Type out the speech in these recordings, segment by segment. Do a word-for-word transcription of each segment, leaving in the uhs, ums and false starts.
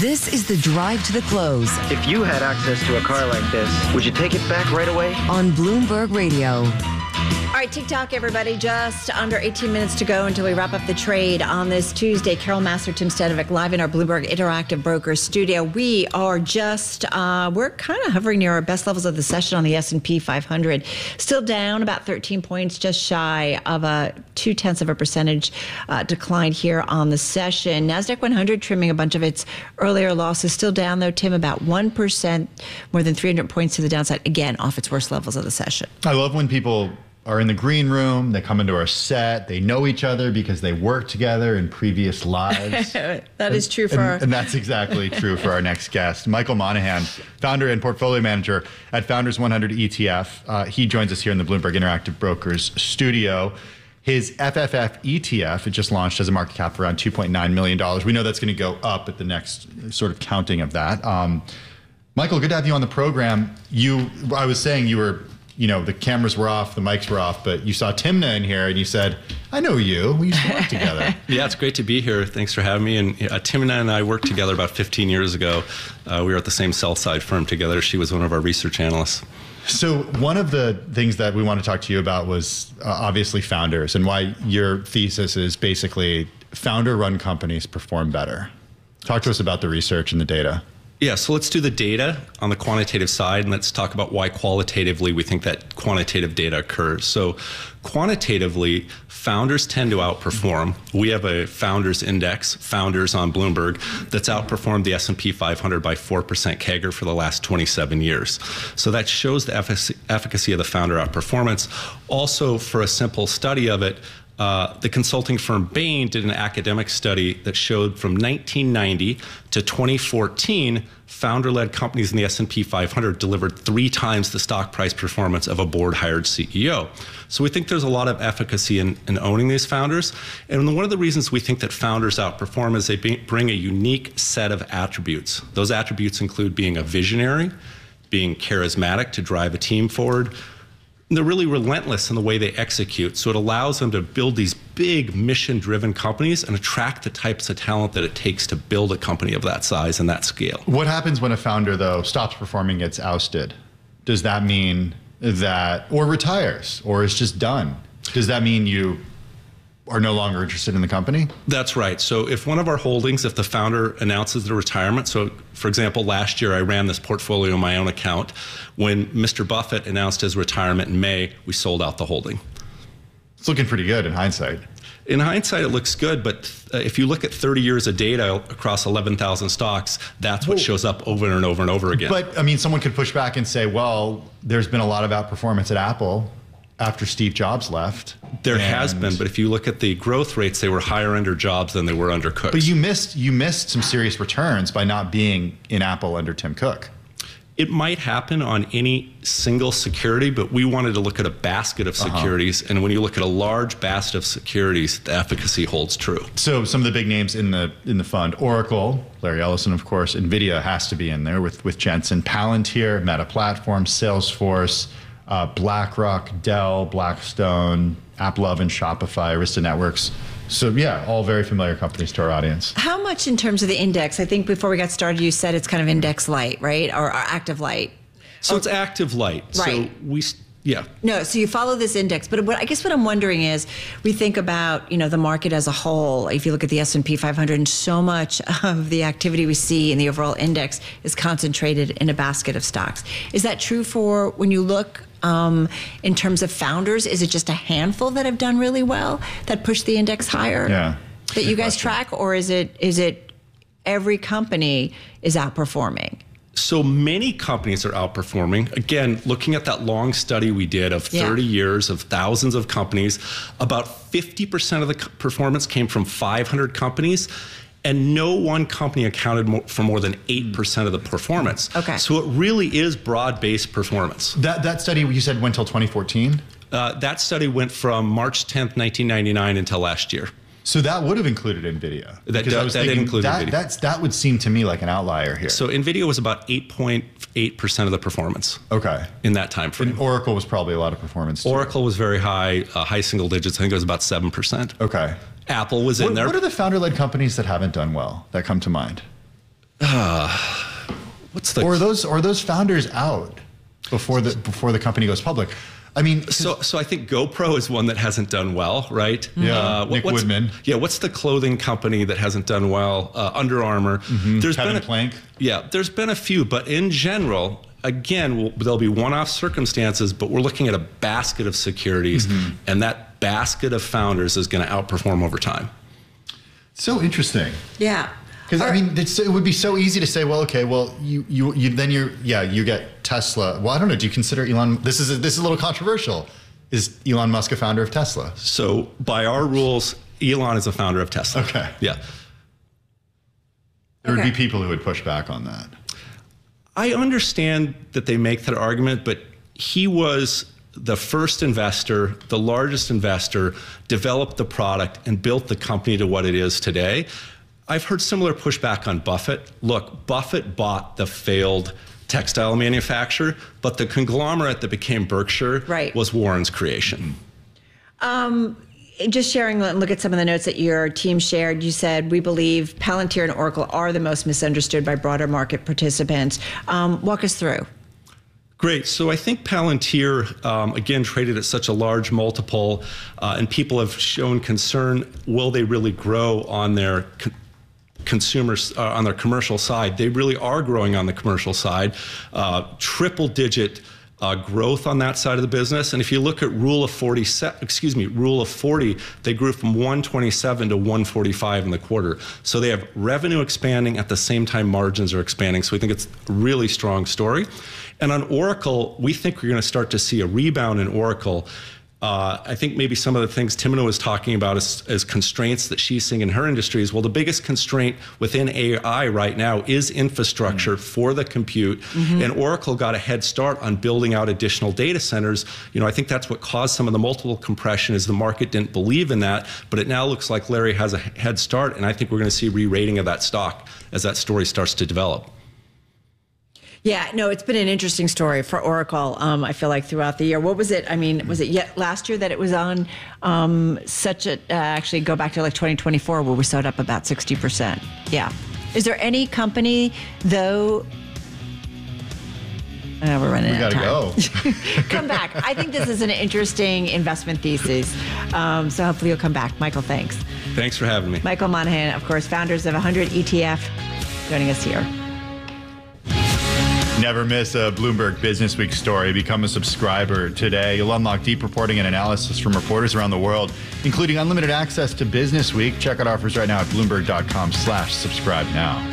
This is the Drive to the Close If you had access to a car like this, would you take it back right away? on Bloomberg Radio. All right, TikTok, everybody. Just under eighteen minutes to go until we wrap up the trade on this Tuesday. Carol Massar, Tim Stedovic, live in our Bloomberg Interactive Brokers studio. We are just, uh, we're kind of hovering near our best levels of the session on the S and P five hundred. Still down about thirteen points, just shy of a two-tenths of a percentage uh, decline here on the session. NASDAQ one hundred trimming a bunch of its earlier losses. Still down, though, Tim, about one percent, more than three hundred points to the downside, again, off its worst levels of the session. I love when people are in the green room, they come into our set, they know each other because they worked together in previous lives. That is true for and, our... and that's exactly true for our next guest, Michael Monahan, founder and portfolio manager at Founders one hundred E T F. Uh, he joins us here in the Bloomberg Interactive Brokers studio. His F F F E T F, it just launched, has a market cap of around two point nine million dollars. We know that's going to go up at the next sort of counting of that. Um, Michael, good to have you on the program. You, I was saying you were... you know, the cameras were off, the mics were off, but you saw Timna in here and you said, I know you. We used to work together. Yeah, it's great to be here. Thanks for having me. And uh, Timna and I worked together about fifteen years ago. Uh, we were at the same sell-side firm together. She was one of our research analysts. So one of the things that we want to talk to you about was uh, obviously founders and why your thesis is basically founder-run companies perform better. Talk to us about the research and the data. Yeah, so let's do the data on the quantitative side, and let's talk about why qualitatively we think that quantitative data occurs. So quantitatively, founders tend to outperform. We have a founders index, founders on Bloomberg, that's outperformed the S and P five hundred by four percent C A G R for the last twenty-seven years. So that shows the efficacy of the founder outperformance. Also, for a simple study of it, Uh, the consulting firm Bain did an academic study that showed from nineteen ninety to twenty fourteen, founder-led companies in the S and P five hundred delivered three times the stock price performance of a board-hired C E O. So we think there's a lot of efficacy in, in owning these founders. And one of the reasons we think that founders outperform is they be, bring a unique set of attributes. Those attributes include being a visionary, being charismatic to drive a team forward. And they're really relentless in the way they execute. So it allows them to build these big mission-driven companies and attract the types of talent that it takes to build a company of that size and that scale. What happens when a founder, though, stops performing, gets ousted? Does that mean that, or retires, or is just done? Does that mean you are no longer interested in the company? That's right. So if one of our holdings, if the founder announces their retirement, so for example, last year I ran this portfolio on my own account. When Mister Buffett announced his retirement in May, we sold out the holding. It's looking pretty good in hindsight. In hindsight, it looks good, but uh, if you look at thirty years of data across eleven thousand stocks, that's what Well, shows up over and over and over again. But I mean, someone could push back and say, well, there's been a lot of outperformance at Apple after Steve Jobs left. There and has been, but if you look at the growth rates, they were higher under Jobs than they were under Cook. But you missed you missed some serious returns by not being in Apple under Tim Cook. It might happen on any single security, but we wanted to look at a basket of securities. Uh-huh. And when you look at a large basket of securities, the efficacy holds true. So some of the big names in the in the fund, Oracle, Larry Ellison, of course, NVIDIA has to be in there with, with Jensen, Palantir, Meta Platforms, Salesforce, uh, BlackRock, Dell, Blackstone, AppLovin, Shopify, Arista Networks. So yeah, all very familiar companies to our audience. How much in terms of the index? I think before we got started, you said it's kind of index light, right? Or, or active light. So oh, it's active light. Right. So we, yeah. No, so you follow this index. But what, I guess what I'm wondering is, we think about, you know, the market as a whole. If you look at the S and P five hundred, and so much of the activity we see in the overall index is concentrated in a basket of stocks. Is that true for when you look Um, in terms of founders? Is it just a handful that have done really well that push the index higher? Yeah. That you guys track, or is it is it every company is outperforming? So many companies are outperforming. Again, looking at that long study we did of thirty yeah. years of thousands of companies, about fifty percent of the performance came from five hundred companies. And no one company accounted more, for more than eight percent of the performance. Okay. So it really is broad-based performance. That that study you said went till twenty fourteen? Uh, that study went from March tenth, nineteen ninety-nine until last year. So that would have included NVIDIA. That, does, I was that did include that, NVIDIA. That's, that would seem to me like an outlier here. So NVIDIA was about eight point eight percent of the performance. Okay. In that time frame. And Oracle was probably a lot of performance too. Oracle was very high, uh, high single digits. I think it was about seven percent. Okay. Apple was in what, there. What are the founder-led companies that haven't done well that come to mind? Uh, what's the... Or are those, or are those founders out before the, before the company goes public? I mean, so so I think GoPro is one that hasn't done well, right? Yeah, uh, Nick what's, Woodman. Yeah, what's the clothing company that hasn't done well? Uh, Under Armour. Mm-hmm. There's Kevin been a, Plank. Yeah, there's been a few, but in general, again, we'll, there'll be one-off circumstances, but we're looking at a basket of securities, mm-hmm. and that basket of founders is going to outperform over time. So interesting. Yeah. Because I mean, it's, it would be so easy to say, well, okay, well, you you you then you're yeah, you get Tesla. Well, I don't know. Do you consider Elon? This is a, this is a little controversial. Is Elon Musk a founder of Tesla? So by our rules, Elon is a founder of Tesla. Okay. Yeah. There okay. would be people who would push back on that. I understand that they make that argument, but he was the first investor, the largest investor, developed the product and built the company to what it is today. I've heard similar pushback on Buffett. Look, Buffett bought the failed textile manufacturer, but the conglomerate that became Berkshire right. was Warren's creation. Um, just sharing, look at some of the notes that your team shared. You said, we believe Palantir and Oracle are the most misunderstood by broader market participants. Um, walk us through. Great. So I think Palantir, um, again, traded at such a large multiple, uh, and people have shown concern, will they really grow on their co- consumers uh, on their commercial side? They really are growing on the commercial side, uh, triple digit uh, growth on that side of the business. And if you look at Rule of forty, excuse me, Rule of forty, they grew from one twenty-seven to one forty-five in the quarter. So they have revenue expanding at the same time margins are expanding. So we think it's a really strong story. And on Oracle, we think we're going to start to see a rebound in Oracle. Uh, I think maybe some of the things Timna was talking about as, as constraints that she's seeing in her industries. Well, the biggest constraint within A I right now is infrastructure mm-hmm. for the compute. Mm-hmm. And Oracle got a head start on building out additional data centers. You know, I think that's what caused some of the multiple compression is the market didn't believe in that. But it now looks like Larry has a head start. And I think we're going to see re-rating of that stock as that story starts to develop. Yeah, no, it's been an interesting story for Oracle, um, I feel like, throughout the year. What was it? I mean, was it yet last year that it was on um, such a, uh, actually go back to like twenty twenty-four where we saw it up about sixty percent. Yeah. Is there any company, though? Uh, we're running we out of time. Go. Come back. I think this is an interesting investment thesis. Um, so hopefully you'll come back. Michael, thanks. Thanks for having me. Michael Monahan, of course, founders of one hundred E T F, joining us here. Never miss a Bloomberg Business Week story. Become a subscriber today. You'll unlock deep reporting and analysis from reporters around the world, including unlimited access to Business Week. Check out offers right now at Bloomberg.com slash subscribe now.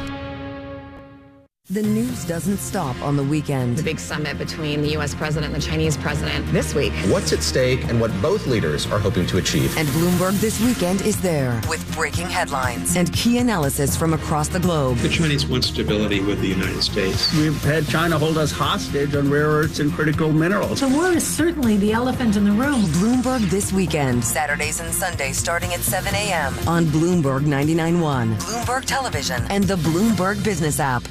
The news doesn't stop on the weekend. The big summit between the U S president and the Chinese president this week. What's at stake and what both leaders are hoping to achieve. And Bloomberg This Weekend is there with breaking headlines and key analysis from across the globe. The Chinese want stability with the United States. We've had China hold us hostage on rare earths and critical minerals. The war is certainly the elephant in the room. Bloomberg This Weekend, Saturdays and Sundays starting at seven a.m. on Bloomberg ninety-nine point one, Bloomberg Television, and the Bloomberg Business app.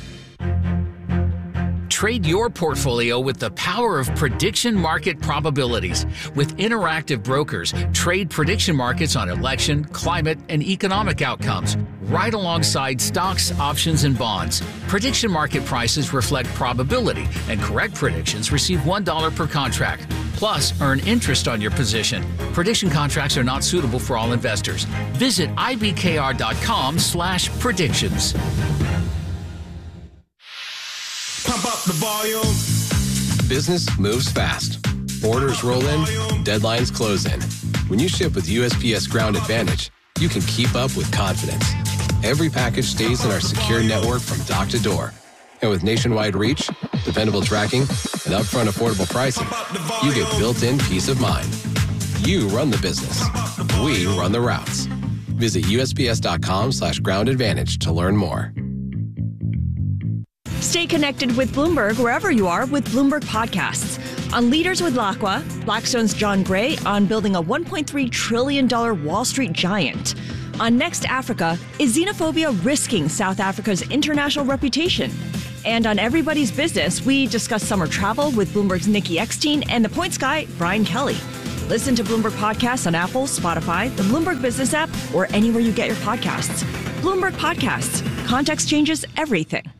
Trade your portfolio with the power of prediction market probabilities. With Interactive Brokers, trade prediction markets on election, climate, and economic outcomes, right alongside stocks, options, and bonds. Prediction market prices reflect probability, and correct predictions receive one dollar per contract. Plus, earn interest on your position. Prediction contracts are not suitable for all investors. Visit ibkr.com slash predictions. Pump up the volume. Business moves fast. Orders roll in, deadlines close in. When you ship with U S P S Ground Advantage, you can keep up with confidence. Every package stays in our secure network from dock to door. And with nationwide reach, dependable tracking, and upfront affordable pricing, you get built-in peace of mind. You run the business. We run the routes. Visit usps.com slash ground advantage to learn more. Stay connected with Bloomberg wherever you are with Bloomberg Podcasts. On Leaders with Lacqua, Blackstone's John Gray on building a one point three trillion dollars Wall Street giant. On Next Africa, is xenophobia risking South Africa's international reputation? And on Everybody's Business, we discuss summer travel with Bloomberg's Nikki Eckstein and the Points guy, Brian Kelly. Listen to Bloomberg Podcasts on Apple, Spotify, the Bloomberg Business app, or anywhere you get your podcasts. Bloomberg Podcasts. Context changes everything.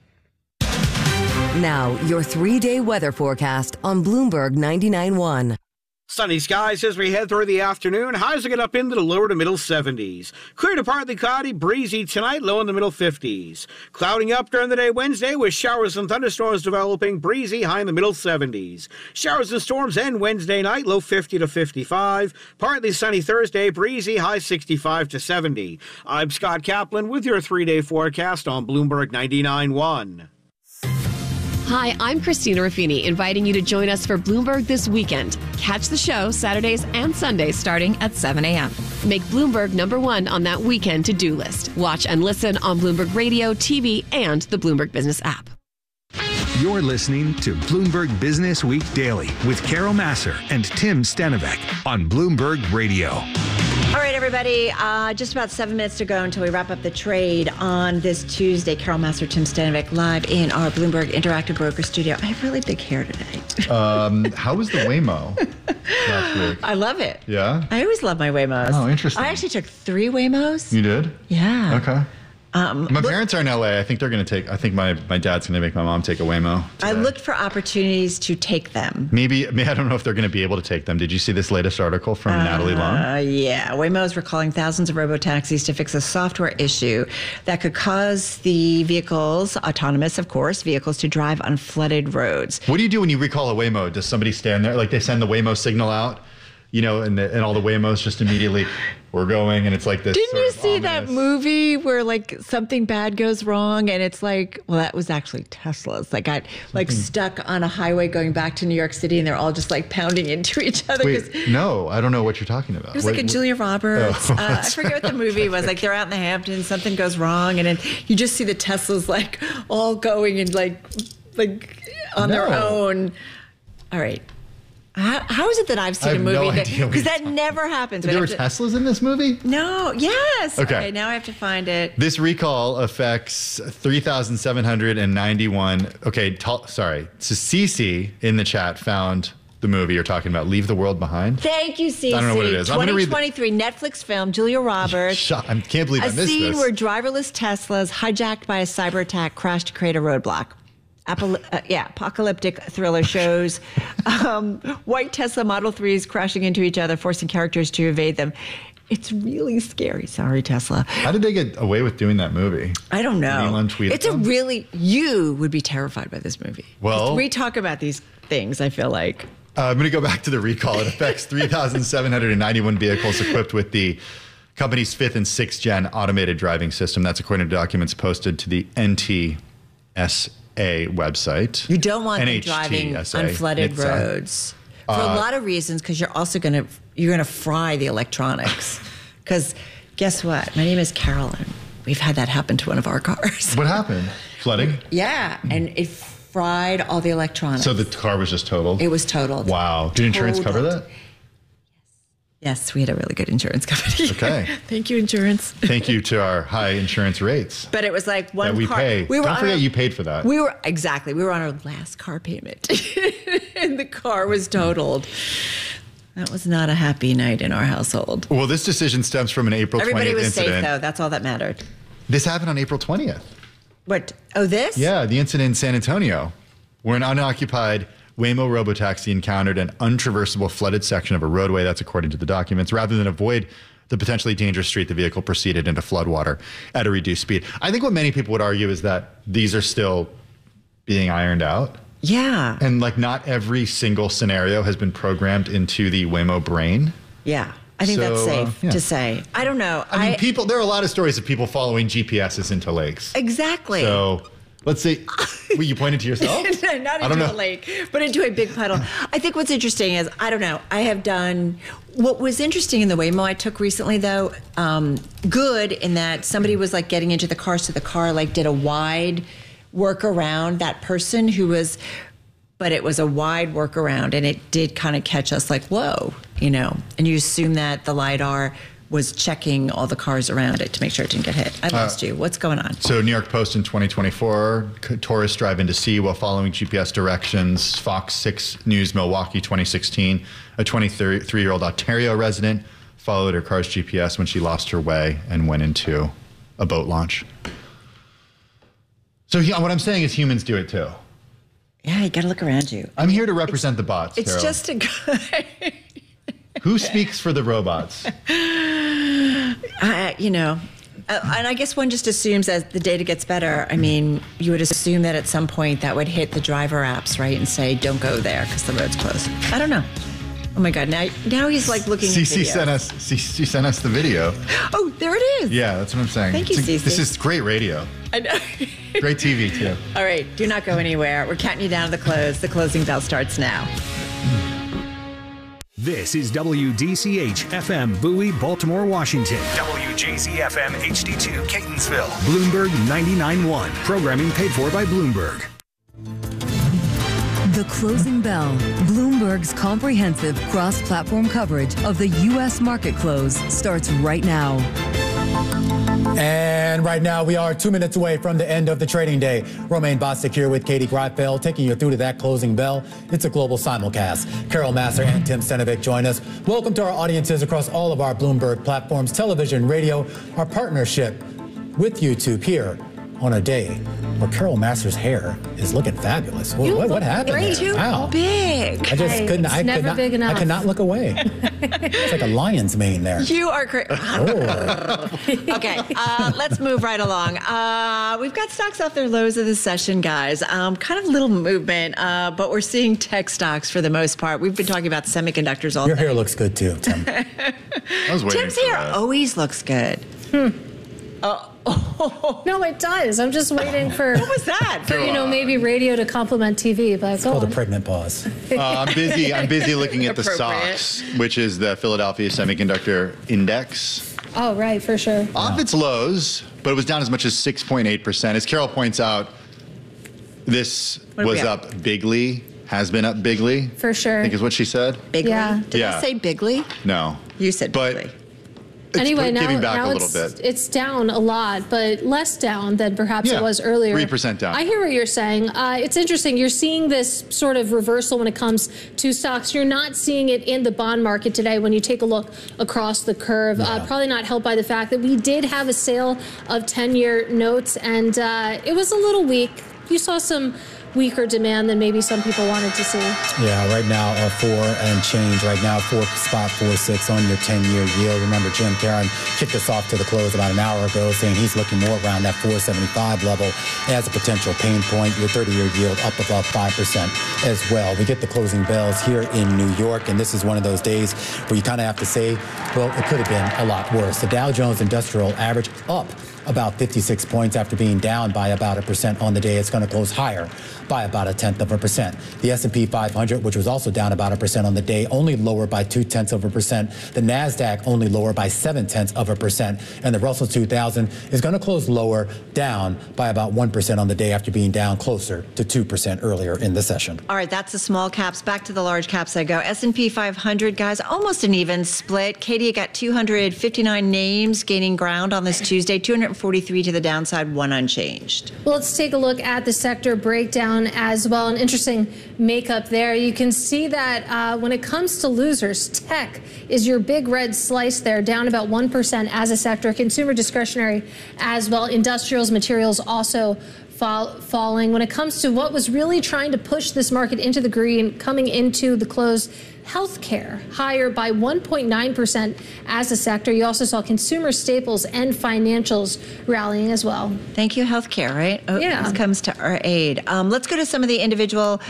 Now, your three-day weather forecast on Bloomberg ninety-nine point one. Sunny skies as we head through the afternoon. Highs will get up into the lower to middle seventies. Clear to partly cloudy, breezy tonight, low in the middle fifties. Clouding up during the day Wednesday with showers and thunderstorms developing, breezy, high in the middle seventies. Showers and storms end Wednesday night, low fifty to fifty-five. Partly sunny Thursday, breezy, high sixty-five to seventy. I'm Scott Kaplan with your three-day forecast on Bloomberg ninety-nine point one. Hi, I'm Christina Ruffini, inviting you to join us for Bloomberg This Weekend. Catch the show Saturdays and Sundays starting at seven a.m. Make Bloomberg number one on that weekend to-do list. Watch and listen on Bloomberg Radio, T V, and the Bloomberg Business app. You're listening to Bloomberg Business Week Daily with Carol Massar and Tim Stenovec on Bloomberg Radio. All right, everybody, uh, just about seven minutes to go until we wrap up the trade on this Tuesday. Carol Massar, Tim Stenovec, live in our Bloomberg Interactive Broker Studio. I have really big hair today. Um, how was the Waymo last week? I love it. Yeah? I always love my Waymos. Oh, interesting. I actually took three Waymos. You did? Yeah. Okay. Um, my look, parents are in L A. I think they're going to take, I think my, my dad's going to make my mom take a Waymo today. I looked for opportunities to take them. Maybe, I, mean, I don't know if they're going to be able to take them. Did you see this latest article from uh, Natalie Long? Uh, yeah. Waymos were calling thousands of robo-taxis to fix a software issue that could cause the vehicles, autonomous, of course, vehicles to drive on flooded roads. What do you do when you recall a Waymo? Does somebody stand there? Like they send the Waymo signal out, you know, and, the, and all the Waymos just immediately, we're going, and it's like this. Didn't you see ominous... that movie where like something bad goes wrong and it's like, well, that was actually Teslas that got like something... stuck on a highway going back to New York City, and they're all just like pounding into each other. Wait, no, I don't know what you're talking about. It was what, like a Julia Roberts. Oh, uh, I forget what the movie was. Like they're out in the Hamptons, something goes wrong, and then you just see the Teslas like all going and like like on no. their own. All right. How, how is it that I've seen I a movie no that because that talking. never happens? There were to, Teslas in this movie? No. Yes. Okay. okay. Now I have to find it. This recall affects three thousand seven hundred ninety-one. Okay. T- sorry. So Cece in the chat found the movie you're talking about. Leave the World Behind. Thank you, Cece. I don't know what it is. twenty twenty-three the- Netflix film. Julia Roberts. Shut, I can't believe I a missed this. A scene where driverless Teslas hijacked by a cyber attack crash to create a roadblock. Apple, uh, yeah, apocalyptic thriller shows um, white Tesla Model threes crashing into each other, forcing characters to evade them. It's really scary. Sorry, Tesla. How did they get away with doing that movie? I don't know. Elon tweeted It's them? a really, you would be terrified by this movie. Well, we talk about these things, I feel like. Uh, I'm going to go back to the recall. It affects three thousand seven hundred ninety-one vehicles equipped with the company's fifth and sixth gen automated driving system. That's according to documents posted to the N T S A website. You don't want N them H T driving S A. on flooded it's, roads uh, for a uh, lot of reasons, because you're also going to you're going to fry the electronics. Because guess what? My name is Carolyn. We've had that happen to one of our cars. What happened? Flooding? Yeah, and it fried all the electronics. So the car was just totaled? It was totaled. Wow. Did insurance totaled. cover that? Yes, we had a really good insurance company. Okay. Thank you, insurance. Thank you to our high insurance rates. But it was like one that we car. pay. We were Don't forget our, you paid for that. We were exactly. We were on our last car payment, and the car was totaled. That was not a happy night in our household. Well, this decision stems from an April twentieth Everybody was incident. safe, though. That's all that mattered. This happened on April twentieth. What? Oh, this? Yeah, the incident in San Antonio, where an unoccupied Waymo robotaxi encountered an untraversable flooded section of a roadway. That's according to the documents. Rather than avoid the potentially dangerous street, the vehicle proceeded into floodwater at a reduced speed. I think what many people would argue is that these are still being ironed out. Yeah. And like not every single scenario has been programmed into the Waymo brain. Yeah. I think so, that's safe uh, yeah. to say. I don't know. I mean, I, people, there are a lot of stories of people following G P S's into lakes. Exactly. So let's see. Well, you pointed to yourself? Not I don't into know. a lake, but into a big puddle. I think what's interesting is, I don't know, I have done, what was interesting in the Waymo I took recently, though, um, good in that somebody was like getting into the car, so the car like did a wide work around that person who was, but it was a wide workaround, and it did kind of catch us like, whoa, you know, and you assume that the LiDAR was checking all the cars around it to make sure it didn't get hit. I lost uh, you. What's going on? So New York Post in twenty twenty-four, tourists drive into sea while following G P S directions. Fox six News Milwaukee twenty sixteen, a twenty-three-year-old Ontario resident followed her car's G P S when she lost her way and went into a boat launch. So he, what I'm saying is humans do it too. Yeah, you got to look around you. I'm here to represent the bots, It's Carol. just a good... Who speaks for the robots? I, you know, uh, and I guess one just assumes as the data gets better, I mean, you would assume that at some point that would hit the driver apps, right, and say, don't go there because the road's closed. I don't know. Oh my God, now now he's like looking C C at video. sent us, C C sent us the video. Oh, there it is. Yeah, that's what I'm saying. Thank you, It's a- C C. This is great radio. I know. Great T V, too. All right, do not go anywhere. We're counting you down to the close. The closing bell starts now. This is W D C H F M Bowie, Baltimore, Washington. W J Z F M H D two Catonsville. Bloomberg ninety-nine point one. Programming paid for by Bloomberg. The Closing Bell, Bloomberg's comprehensive cross-platform coverage of the U S market close starts right now. And right now, we are two minutes away from the end of the trading day. Romaine Bostic here with Katie Greifeld, taking you through to that closing bell. It's a global simulcast. Carol Massar and Tim Stenovic join us. Welcome to our audiences across all of our Bloomberg platforms, television, radio, our partnership with YouTube here on a day where Carol Massar's hair is looking fabulous. What, what, what happened Great, there? too Wow. big. I just Hey, couldn't. it's I never could not, big enough. I could not look away. It's like a lion's mane there. You are crazy. Oh. Okay, uh, let's move right along. Uh, we've got stocks off their lows of the session, guys. Um, kind of little movement, uh, but we're seeing tech stocks for the most part. We've been talking about semiconductors all Your day. hair looks good too, Tim. I was waiting Tim's for hair that. always looks good. No, it does. I'm just waiting for. What was that? For, you know, maybe radio to complement T V. But It's go called on. a pregnant pause. Uh, I'm busy. I'm busy looking at the Appropriate. SOX, which is the Philadelphia Semiconductor Index. Oh, right, for sure. Off its lows, but it was down as much as six point eight percent. As Carol points out, this What do we was have? up bigly, has been up bigly, For sure. I think is what she said. Bigly? Yeah. Did Yeah. I say bigly? No. You said but bigly. It's Anyway, put- now, giving back now a little it's, bit. it's down a lot, but less down than perhaps Yeah, it was earlier. three percent down. I hear what you're saying. Uh, it's interesting. You're seeing this sort of reversal when it comes to stocks. You're not seeing it in the bond market today when you take a look across the curve. Uh, probably not helped by the fact that we did have a sale of ten-year notes, and uh, it was a little weak. You saw some weaker demand than maybe some people wanted to see. Yeah, right now, uh, four and change. Right now, four spot four six on your ten-year yield. Remember, Jim Caron kicked us off to the close about an hour ago, saying he's looking more around that four seventy-five level as a potential pain point. Your thirty-year yield up above five percent as well. We get the closing bells here in New York, and this is one of those days where you kind of have to say, well, it could have been a lot worse. The Dow Jones Industrial Average up about fifty-six points after being down by about a percent on the day. It's going to close higher by about a tenth of a percent. The S and P five hundred, which was also down about a percent on the day, only lower by two tenths of a percent. The NASDAQ only lower by seven tenths of a percent. And the Russell two thousand is going to close lower, down by about one percent on the day after being down closer to two percent earlier in the session. All right, that's the small caps. Back to the large caps I go. S and P five hundred, guys, almost an even split. Katie, you got two hundred fifty-nine names gaining ground on this Tuesday, two hundred forty-three to the downside, one unchanged. Well, let's take a look at the sector breakdown as well. An interesting makeup there. You can see that uh, when it comes to losers, tech is your big red slice there, down about one percent as a sector. Consumer discretionary as well. Industrials, materials also fall, falling. When it comes to what was really trying to push this market into the green coming into the close, healthcare higher by one point nine percent as a sector. You also saw consumer staples and financials rallying as well. Thank you, healthcare, right? Oh, Yeah. This comes to our aid. Um, let's go to some of the individual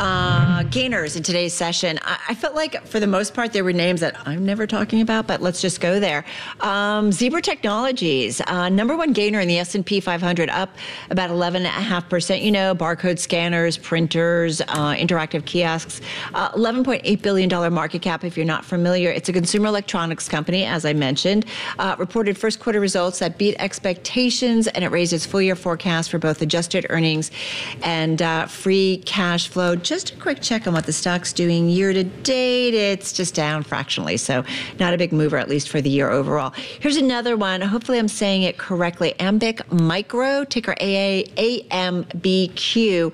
uh, gainers in today's session. I, I felt like, for the most part, there were names that I'm never talking about, but let's just go there. Um, Zebra Technologies, uh, number one gainer in the S and P five hundred, up about eleven point five percent. You know, barcode scanners, printers, uh, interactive kiosks, uh, eleven point eight billion dollars market cap, if you're not familiar. It's a consumer electronics company, as I mentioned. Uh, reported first quarter results that beat expectations, and it raised its full year forecast for both adjusted earnings and uh, free cash flow. Just a quick check on what the stock's doing year to date. It's just down fractionally, so not a big mover, at least for the year overall. Here's another one. Hopefully I'm saying it correctly. Ambic Micro, ticker A A M B Q.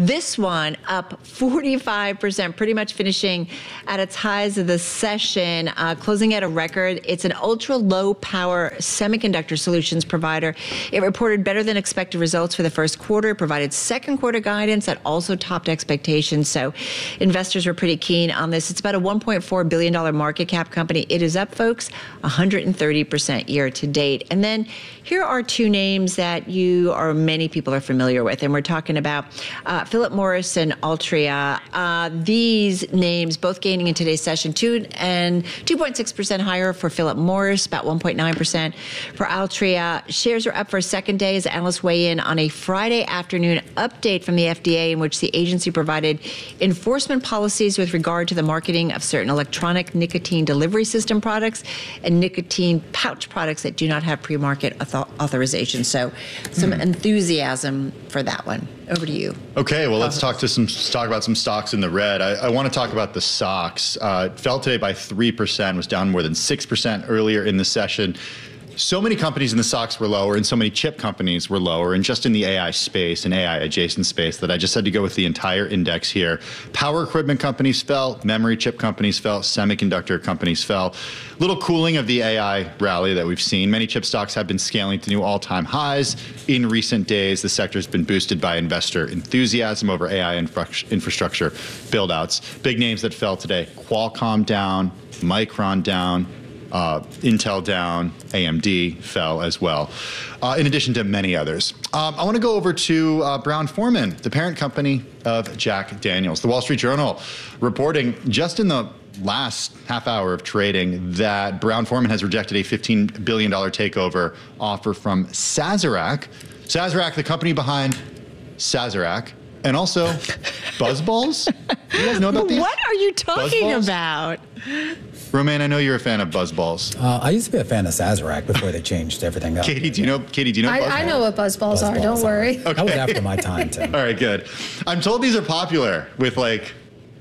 This one up forty-five percent, pretty much finishing at its highs of the session, uh, closing at a record. It's an ultra-low power semiconductor solutions provider. It reported better than expected results for the first quarter, provided second quarter guidance that also topped expectations. So investors were pretty keen on this. It's about a one point four billion dollars market cap company. It is up, folks, one hundred thirty percent year to date. And then here are two names that you or many people are familiar with. And we're talking about uh, Philip Morris and Altria. Uh, these names both gaining in today's session, two and two point six percent higher for Philip Morris, about one point nine percent for Altria. Shares are up for a second day as analysts weigh in on a Friday afternoon update from the F D A in which the agency provided enforcement policies with regard to the marketing of certain electronic nicotine delivery system products and nicotine pouch products that do not have pre-market author- authorization. So some mm. enthusiasm for that one. Over to you. Okay, well, let's talk to some talk about some stocks in the red. I, I want to talk about the S O X. Uh, it fell today by three percent, was down more than six percent earlier in the session. So many companies in the S O X were lower, and so many chip companies were lower, and just in the A I space and A I adjacent space that I just had to go with the entire index here. Power equipment companies fell, memory chip companies fell, semiconductor companies fell. Little cooling of the A I rally that we've seen. Many chip stocks have been scaling to new all-time highs in recent days. The sector's been boosted by investor enthusiasm over A I infra- infrastructure build-outs. Big names that fell today: Qualcomm down, Micron down, Uh, Intel down, A M D fell as well, uh, in addition to many others. Um, I want to go over to uh, Brown-Forman, the parent company of Jack Daniels. The Wall Street Journal reporting just in the last half hour of trading that Brown-Forman has rejected a fifteen billion dollars takeover offer from Sazerac. Sazerac, the company behind Sazerac, and also Buzzballs. You guys know about these? What are you talking Buzzballs? about? Romaine, I know you're a fan of Buzzballs. Uh, I used to be a fan of Sazerac before they changed everything up. Katie, do you know? Katie, do you know? I, Buzzballs? I know what Buzzballs, Buzzballs are. Don't worry. Okay. That was after my time, Tim. All right, good. I'm told these are popular with like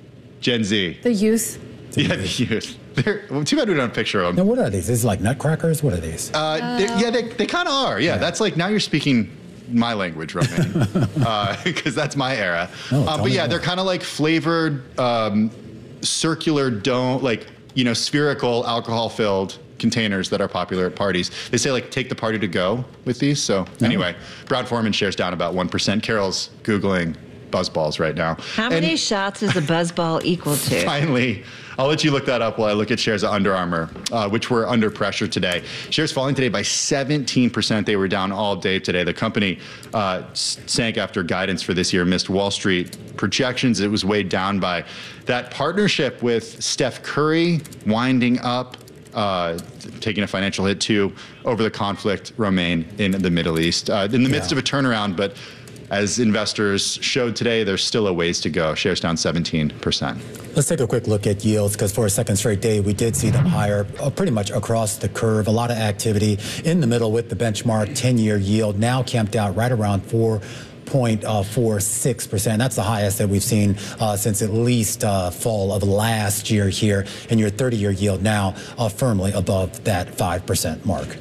Gen Z. The youth. Yeah, the youth. They're, well, too bad we don't have a picture of them. Now, what are these? Is it like nutcrackers? What are these? Uh, uh, yeah, they, they kind of are. Yeah, yeah, that's like now you're speaking my language, Romaine, because uh, that's my era. Oh, uh, but yeah, they're kind of like flavored, um, circular dome, like, you know, spherical alcohol-filled containers that are popular at parties. They say, like, take the party to go with these. So anyway, Brown-Forman shares down about one percent. Carol's Googling Buzzballs right now. How and many shots is a Buzzball equal to? Finally, I'll let you look that up while I look at shares of Under Armour, uh, which were under pressure today. Shares falling today by seventeen percent. They were down all day today. The company uh, sank after guidance for this year missed Wall Street projections. It was weighed down by that partnership with Steph Curry winding up, uh, taking a financial hit too over the conflict, Romaine, in the Middle East. Uh, in the midst yeah. of a turnaround, but as investors showed today, there's still a ways to go. Shares down seventeen percent. Let's take a quick look at yields, because for a second straight day, we did see them higher uh, pretty much across the curve. A lot of activity in the middle with the benchmark ten-year yield now camped out right around four point four six percent. That's the highest that we've seen uh, since at least uh, fall of last year here. And your thirty-year yield now uh, firmly above that five percent mark.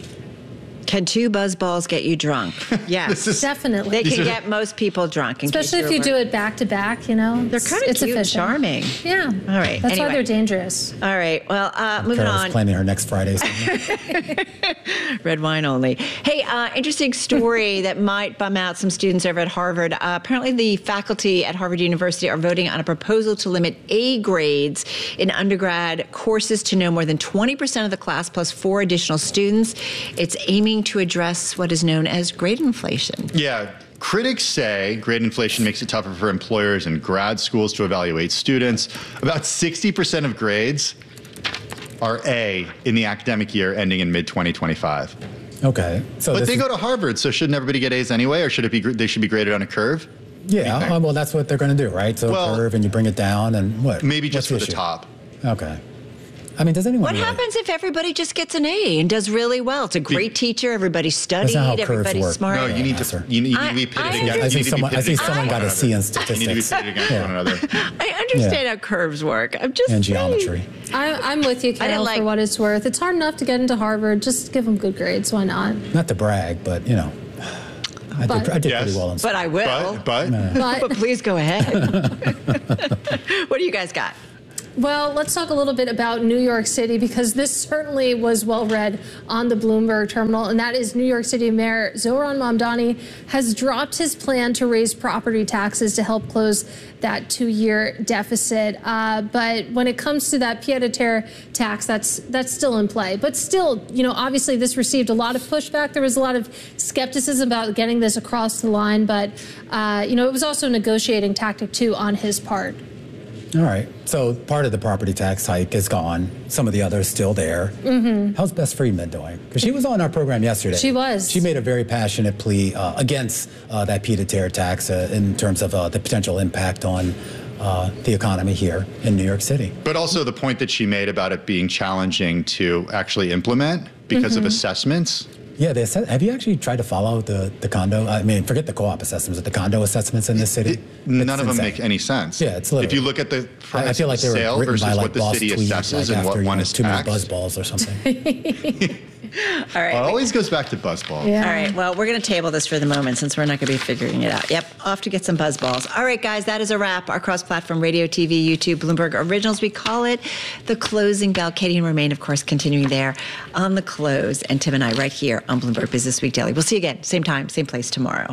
Can two Buzzballs get you drunk? Yes. is, Definitely. They can are, get most people drunk. Especially if you do it back to back, you know. They're kind of cute and charming. Yeah. All right. That's anyway. why they're dangerous. All right. Well, uh, moving Carol's on. planning her next Fridays. Red wine only. Hey, uh, interesting story that might bum out some students over at Harvard. Uh, apparently, the faculty at Harvard University are voting on a proposal to limit A grades in undergrad courses to no more than twenty percent of the class plus four additional students. It's aiming to address what is known as grade inflation. Yeah. Critics say grade inflation makes it tougher for employers and grad schools to evaluate students. About sixty percent of grades are A in the academic year ending in mid twenty twenty-five. Okay. So but they is, go to Harvard, so shouldn't everybody get A's anyway, or should it be they should be graded on a curve? Yeah, uh, well, that's what they're going to do, right? So well, a curve, and you bring it down, and what? Maybe just What's for the top. Okay. I mean, does anyone What really? happens if everybody just gets an A and does really well? It's a great teacher. Everybody studied. That's not how curves Everybody's work. smart. No, you need to you need, you need to be pitted I, I against. I see you need to be someone, I pitted see against someone one got a another. C in statistics. You need to be pitted against Yeah. one another. I understand Yeah. how curves work. I'm just And saying. geometry. I, I'm with you, Carol, like- for what it's worth. It's hard enough to get into Harvard. Just give them good grades. Why not? Not to brag, but, you know. I But- did, I did Yes. pretty well in But I will. But, but But- But please go ahead. What do you guys got? Well, let's talk a little bit about New York City, because this certainly was well read on the Bloomberg terminal, and that is New York City Mayor Zohran Mamdani has dropped his plan to raise property taxes to help close that two-year deficit. Uh, but when it comes to that pied-à-terre tax, that's that's still in play. But still, you know, obviously this received a lot of pushback. There was a lot of skepticism about getting this across the line, but uh, you know, it was also a negotiating tactic too on his part. All right. So part of the property tax hike is gone. Some of the others still there. Mm-hmm. How's Bess Friedman doing? Because she was on our program yesterday. She was. She made a very passionate plea uh, against uh, that pied-à-terre tax uh, in terms of uh, the potential impact on uh, the economy here in New York City. But also the point that she made about it being challenging to actually implement because Mm-hmm. of assessments. Yeah, they assess- have you actually tried to follow the, the condo? I mean, forget the co-op assessments, but the condo assessments in this city? It, none It's of them insane. make any sense. Yeah, it's literally. If you look at the I, price I feel like of they were sale written versus by like what the boss city tweets, assesses like and what after, you one know, is too many taxed. buzz balls or something. All right. Well, it always goes back to buzzball. Yeah. All right. Well, we're going to table this for the moment since we're not going to be figuring it out. Yep. Off to get some buzz balls. All right, guys. That is a wrap. Our cross-platform radio, T V, YouTube, Bloomberg Originals. We call it the closing bell. Katie and Romaine, of course, continuing there on the close. And Tim and I right here on Bloomberg Business Week Daily. We'll see you again. Same time, same place tomorrow.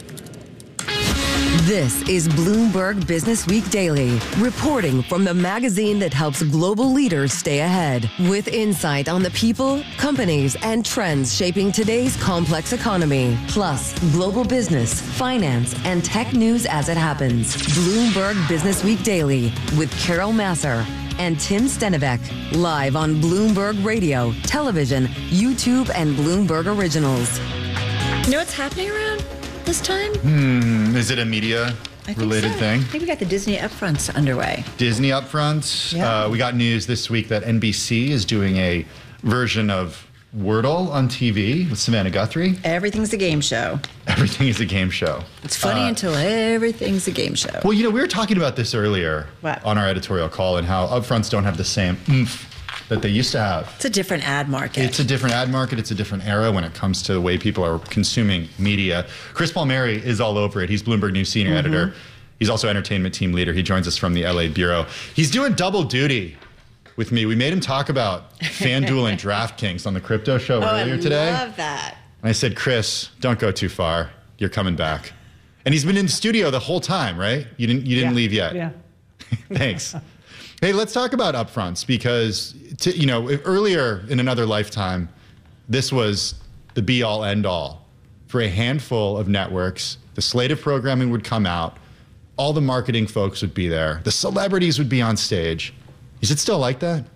This is Bloomberg Business Week Daily, reporting from the magazine that helps global leaders stay ahead, with insight on the people, companies, and trends shaping today's complex economy, plus global business, finance, and tech news as it happens. Bloomberg Business Week Daily with Carol Massar and Tim Stenivek, live on Bloomberg Radio, television, YouTube, and Bloomberg Originals. You know what's happening around this time? Hmm, is it a media I think related so. thing? I think we got the Disney upfronts underway. Disney upfront. Yeah. Uh, we got news this week that N B C is doing a version of Wordle on T V with Savannah Guthrie. Everything's a game show. Everything is a game show. It's funny Uh, until everything's a game show. Well, you know, we were talking about this earlier What? on our editorial call and how upfronts don't have the same oomph that they used to have. It's a different ad market. It's a different ad market. It's a different era when it comes to the way people are consuming media. Chris Palmieri is all over it. He's Bloomberg News senior Mm-hmm. editor. He's also entertainment team leader. He joins us from the L A bureau. He's doing double duty with me. We made him talk about FanDuel and DraftKings on the crypto show oh, earlier I today. love that. And I said, Chris, don't go too far. You're coming back. And he's been in the studio the whole time, right? You didn't you didn't Yeah. leave yet. Yeah. Thanks. Hey, let's talk about upfronts because, to, you know, earlier in another lifetime, this was the be-all, end-all. For a handful of networks, the slate of programming would come out, all the marketing folks would be there, the celebrities would be on stage. Is it still like that?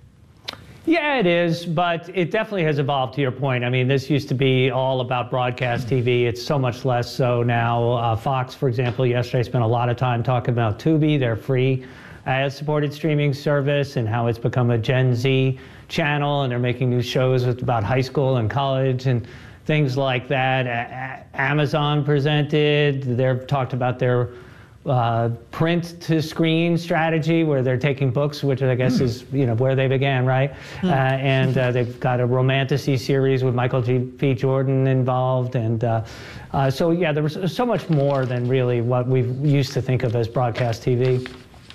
Yeah, it is, but it definitely has evolved to your point. I mean, this used to be all about broadcast T V. It's so much less so now. Uh, Fox, for example, yesterday spent a lot of time talking about Tubi, their free ad-supported streaming service, and how it's become a Gen Z channel, and they're making new shows with, about high school and college and things like that. A- A- Amazon presented. They've talked about their uh, print to screen strategy, where they're taking books, which I guess is you know where they began, right? Uh, and uh, they've got a romantasy series with Michael G. P. Jordan involved, and uh, uh, so yeah, there was so much more than really what we used to think of as broadcast T V.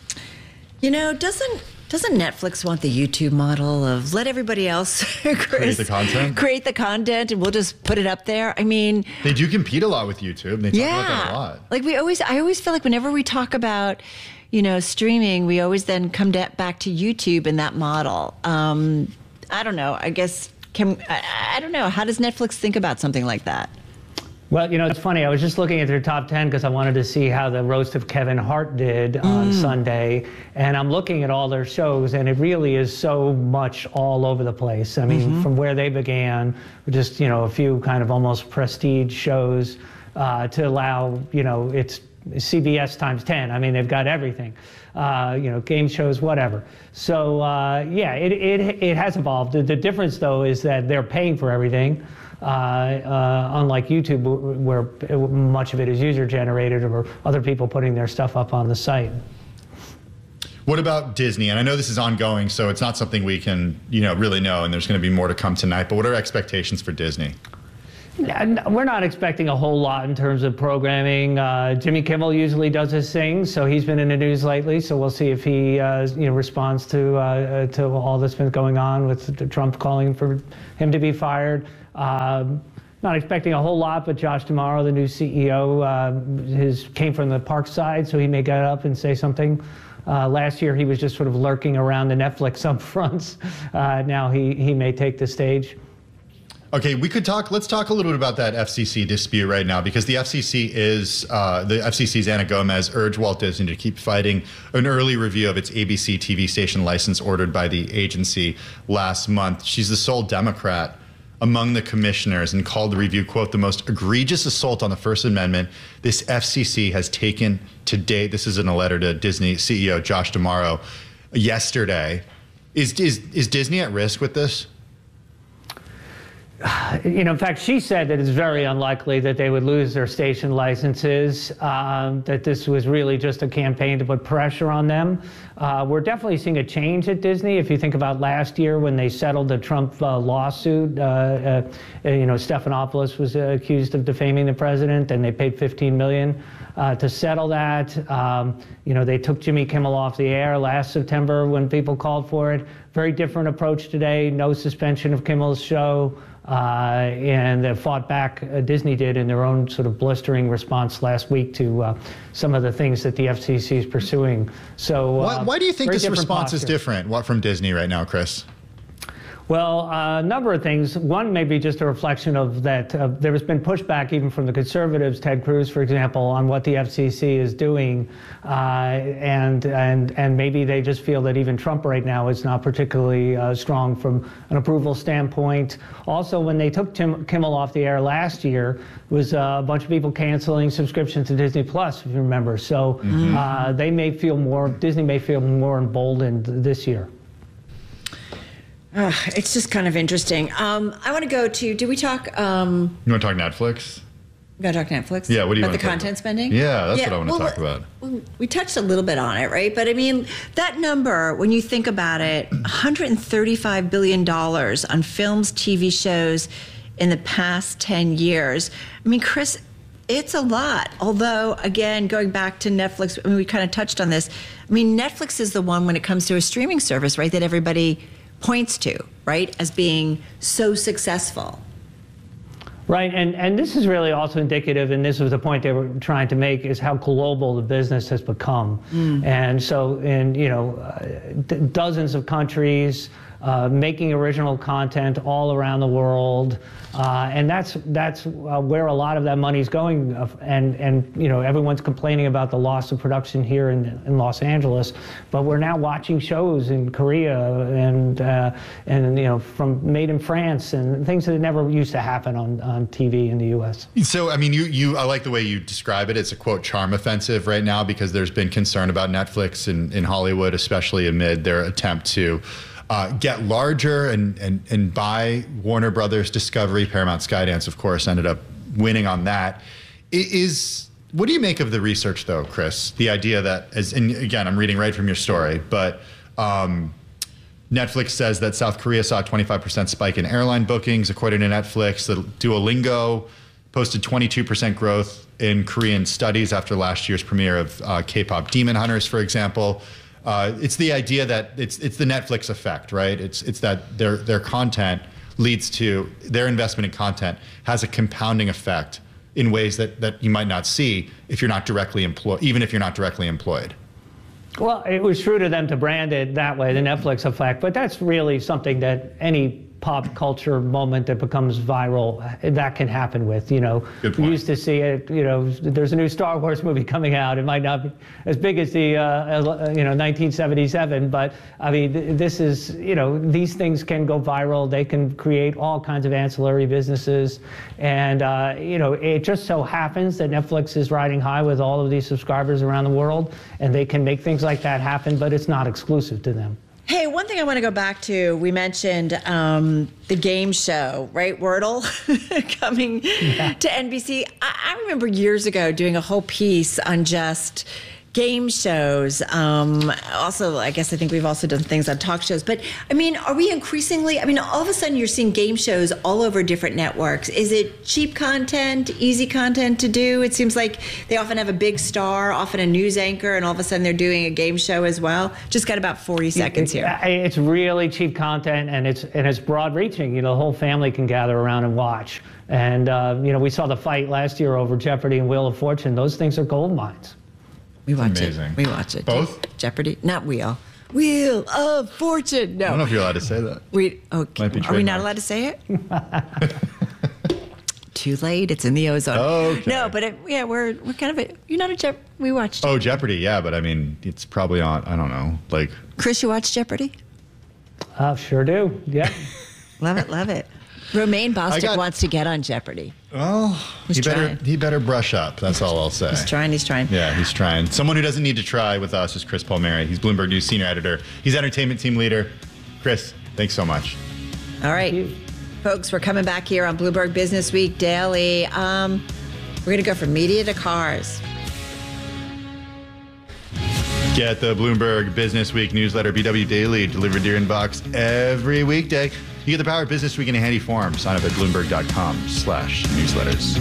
You know, doesn't doesn't Netflix want the YouTube model of let everybody else Chris, Create the content? create the content and we'll just put it up there? I mean, They do compete a lot with YouTube. They talk yeah, about that a lot. like we always, I always feel like whenever we talk about, you know, streaming, we always then come to, back to YouTube and that model. Um, I don't know. I guess can I, I don't know. How does Netflix think about something like that? Well, you know, it's funny. I was just looking at their top ten because I wanted to see how the roast of Kevin Hart did on Mm. Sunday. And I'm looking at all their shows, and it really is so much all over the place. I mean, Mm-hmm. from where they began, just, you know, a few kind of almost prestige shows uh, to allow, you know, it's C B S times ten. I mean, they've got everything, uh, you know, game shows, whatever. So, uh, yeah, it, it, it has evolved. The, the difference, though, is that they're paying for everything. Uh, uh, unlike YouTube, where much of it is user-generated or other people putting their stuff up on the site. What about Disney? And I know this is ongoing, so it's not something we can, you know, really know, and there's going to be more to come tonight. But what are expectations for Disney? We're not expecting a whole lot in terms of programming. Uh, Jimmy Kimmel usually does his thing, so he's been in the news lately. So we'll see if he, uh, you know, responds to uh, to all that's been going on with Trump calling for him to be fired. Um, not expecting a whole lot, but Josh D'Amaro, the new C E O, uh, his came from the Park side, so he may get up and say something. Uh, last year, he was just sort of lurking around the Netflix upfronts. Uh, now he he may take the stage. Okay, we could talk, let's talk a little bit about that F C C dispute right now, because the F C C is, uh, the F C C's Anna Gomez urged Walt Disney to keep fighting an early review of its A B C T V station license ordered by the agency last month. She's the sole Democrat among the commissioners and called the review, quote, the most egregious assault on the First Amendment this F C C has taken to date. This is in a letter to Disney C E O Josh D'Amaro yesterday. Is, is, is Disney at risk with this? You know, in fact, she said that it's very unlikely that they would lose their station licenses, um, that this was really just a campaign to put pressure on them. Uh, we're definitely seeing a change at Disney. If you think about last year when they settled the Trump uh, lawsuit, uh, uh, you know, Stephanopoulos was uh, accused of defaming the president, and they paid fifteen million dollars uh, to settle that. Um, you know, they took Jimmy Kimmel off the air last September when people called for it. Very different approach today. No suspension of Kimmel's show. Uh, and they fought back, uh, Disney did, in their own sort of blistering response last week to uh, some of the things that the F C C is pursuing. So, uh, why, why do you think this response posture. is different what, from Disney right now, Chris? Well, uh, a number of things. One may be just a reflection of that. Uh, there has been pushback even from the conservatives, Ted Cruz, for example, on what the F C C is doing. Uh, and, and, and maybe they just feel that even Trump right now is not particularly uh, strong from an approval standpoint. Also, when they took Tim Kimmel off the air last year, was uh, a bunch of people canceling subscriptions to Disney Plus, if you remember. So mm-hmm. uh, they may feel more, Disney may feel more emboldened this year. Uh, it's just kind of interesting. Um, I want to go to, did we talk? Um, you want to talk Netflix? We got to talk Netflix? Yeah, what do you about want the to content talk about? spending? Yeah, that's yeah, what I want well, to talk about. Well, we touched a little bit on it, right? But I mean, that number, when you think about it, one hundred thirty-five billion dollars on films, T V shows in the past ten years. I mean, Chris, it's a lot. Although, again, going back to Netflix, I mean, we kind of touched on this. I mean, Netflix is the one when it comes to a streaming service, right, that everybody points to, right, as being so successful. Right, and, and this is really also indicative, and this was the point they were trying to make, is how global the business has become. Mm. And so in, you know, uh, d- dozens of countries, uh, making original content all around the world. Uh, and that's that's uh, where a lot of that money is going. Uh, and, and, you know, everyone's complaining about the loss of production here in, in Los Angeles. But we're now watching shows in Korea and, uh, and you know, from made in France and things that never used to happen on, on T V in the U S. So, I mean, you, you I like the way you describe it. It's a, quote, charm offensive right now, because there's been concern about Netflix in, in Hollywood, especially amid their attempt to Uh, get larger and, and, and buy Warner Brothers Discovery. Paramount Skydance, of course, ended up winning on that. It is, what do you make of the research, though, Chris? The idea that, as, and again, I'm reading right from your story, but um, Netflix says that South Korea saw a twenty-five percent spike in airline bookings, according to Netflix. The Duolingo posted twenty-two percent growth in Korean studies after last year's premiere of uh, K-pop Demon Hunters, for example. Uh, it's the idea that it's it's the Netflix effect, right? It's it's that their their content leads to, their investment in content has a compounding effect in ways that, that you might not see if you're not directly employed, even if you're not directly employed. Well, it was true to them to brand it that way, the Netflix effect, but that's really something that any pop culture moment that becomes viral, that can happen with, you know. We used to see it, you know, there's a new Star Wars movie coming out. It might not be as big as the, uh, you know, nineteen seventy-seven, but I mean, th- this is, you know, these things can go viral. They can create all kinds of ancillary businesses. And, uh, you know, it just so happens that Netflix is riding high with all of these subscribers around the world, and they can make things like that happen, but it's not exclusive to them. Hey, one thing I want to go back to, we mentioned um, the game show, right? Wordle coming yeah. to N B C. I, I remember years ago doing a whole piece on just game shows. Um, also, I guess I think we've also done things on talk shows. But, I mean, are we increasingly, I mean, all of a sudden you're seeing game shows all over different networks. Is it cheap content, easy content to do? It seems like they often have a big star, often a news anchor, and all of a sudden they're doing a game show as well. Just got about forty seconds here. It's really cheap content, and it's and it's broad reaching. You know, the whole family can gather around and watch. And, uh, you know, we saw the fight last year over Jeopardy and Wheel of Fortune. Those things are gold mines. We watch Amazing. it. We watch it. Both? Jeopardy? Not Wheel. Wheel of Fortune. No. I don't know if you're allowed to say that. We, okay. Might be Are we not trademarked. allowed to say it? Too late. It's in the ozone. Okay. No, but it, yeah, we're we're kind of a, you're not a Jeopardy. We watched. Oh, Jeopardy, yeah, but I mean, it's probably on, I don't know, like. Chris, you watch Jeopardy? Uh, sure do. Yeah. Love it, love it. Romaine Bostick got- wants to get on Jeopardy. Well, He's he better trying. he better brush up. That's all I'll say. He's trying, he's trying. Yeah, he's trying. Someone who doesn't need to try with us is Chris Palmieri. He's Bloomberg News senior editor. He's entertainment team leader. Chris, thanks so much. All right, folks, we're coming back here on Bloomberg Business Week Daily. Um, we're going to go from media to cars. Get the Bloomberg Business Week newsletter, B W Daily, delivered to your inbox every weekday. You get the power of Business Week in a handy form. Sign up at Bloomberg.com slash newsletters.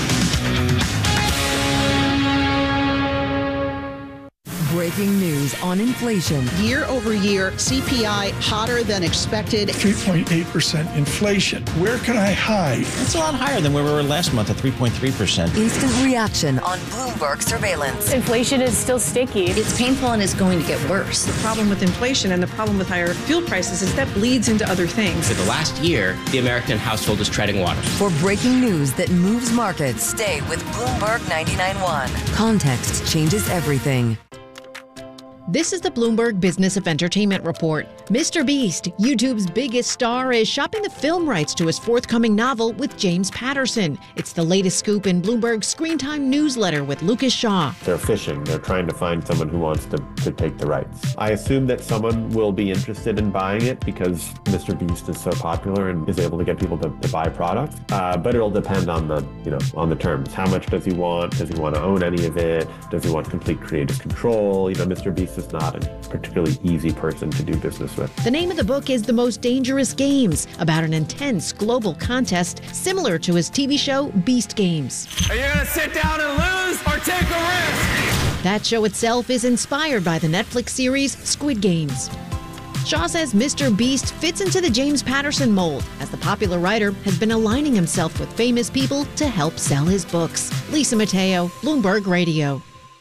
Breaking news on inflation. Year over year, C P I hotter than expected. three point eight percent inflation. Where can I hide? It's a lot higher than where we were last month at three point three percent. Instant reaction on Bloomberg surveillance. Inflation is still sticky. It's painful and is going to get worse. The problem with inflation and the problem with higher fuel prices is that bleeds into other things. For the last year, the American household is treading water. For breaking news that moves markets, stay with Bloomberg ninety-nine point one. Context changes everything. This is the Bloomberg Business of Entertainment Report. Mister Beast, YouTube's biggest star, is shopping the film rights to his forthcoming novel with James Patterson. It's the latest scoop in Bloomberg's Screen Time newsletter with Lucas Shaw. They're fishing. They're trying to find someone who wants to, to take the rights. I assume that someone will be interested in buying it because Mister Beast is so popular and is able to get people to, to buy products. Uh, but it'll depend on the, you know, on the terms. How much does he want? Does he want to own any of it? Does he want complete creative control? You know, Mister Beast is not a particularly easy person to do business with. The name of the book is The Most Dangerous Games, about an intense global contest similar to his T V show Beast Games. Are you going to sit down and lose or take a risk? That show itself is inspired by the Netflix series Squid Games. Shaw says Mister Beast fits into the James Patterson mold, as the popular writer has been aligning himself with famous people to help sell his books. Lisa Mateo, Bloomberg Radio.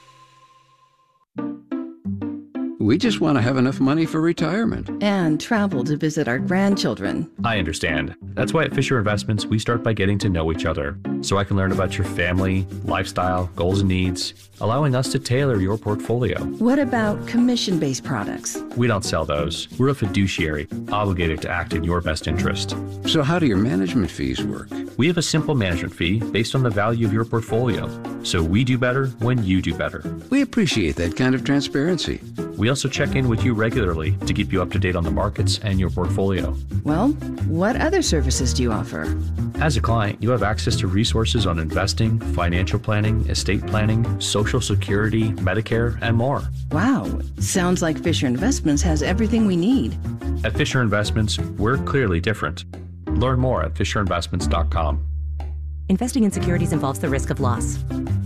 We just want to have enough money for retirement. And travel to visit our grandchildren. I understand. That's why at Fisher Investments, we start by getting to know each other, so I can learn about your family, lifestyle, goals and needs, allowing us to tailor your portfolio. What about commission-based products? We don't sell those. We're a fiduciary, obligated to act in your best interest. So how do your management fees work? We have a simple management fee based on the value of your portfolio. So we do better when you do better. We appreciate that kind of transparency. We also check in with you regularly to keep you up to date on the markets and your portfolio. Well, what other services do you offer? As a client, you have access to resources on investing, financial planning, estate planning, Social Security, Medicare, and more. Wow, sounds like Fisher Investments has everything we need. At Fisher Investments, we're clearly different. Learn more at fisher investments dot com. Investing in securities involves the risk of loss.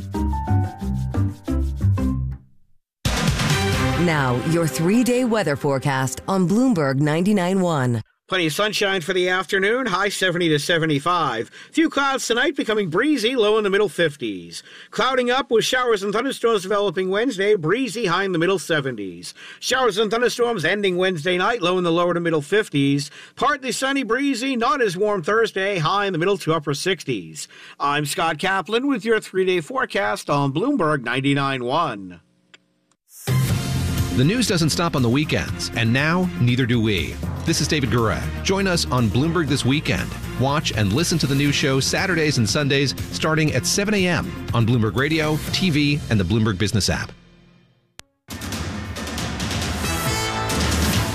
Now, your three-day weather forecast on Bloomberg ninety-nine point one. Plenty of sunshine for the afternoon, high seventy to seventy-five. Few clouds tonight, becoming breezy, low in the middle fifties. Clouding up with showers and thunderstorms developing Wednesday, breezy, high in the middle seventies. Showers and thunderstorms ending Wednesday night, low in the lower to middle fifties. Partly sunny, breezy, not as warm Thursday, high in the middle to upper sixties. I'm Scott Kaplan with your three-day forecast on Bloomberg ninety-nine point one. The news doesn't stop on the weekends, and now neither do we. This is David Gura. Join us on Bloomberg This Weekend. Watch and listen to the news show Saturdays and Sundays starting at seven a.m. on Bloomberg Radio, T V, and the Bloomberg Business app.